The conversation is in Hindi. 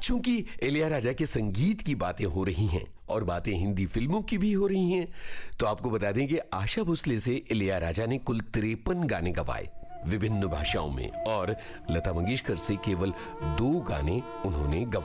चूंकि इलैयाराजा के संगीत की बातें हो रही हैं और बातें हिंदी फिल्मों की भी हो रही हैं, तो आपको बता दें कि आशा भोसले से इलैयाराजा ने कुल 53 गाने गवाए विभिन्न भाषाओं में, और लता मंगेशकर से केवल 2 गाने उन्होंने गवाए।